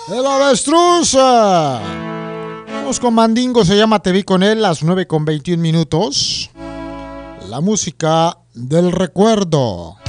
El avestruz. Vamos con Mandingo, se llama Te vi con él, las 9:21 minutos. La música del recuerdo.